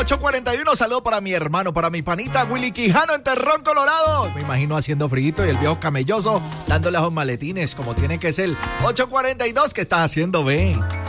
8:41, saludo para mi hermano, para mi panita Willy Quijano en Terrón, Colorado. Me imagino haciendo frito y el viejo camelloso dándole a los maletines como tiene que ser. 8:42, ¿qué estás haciendo, ve?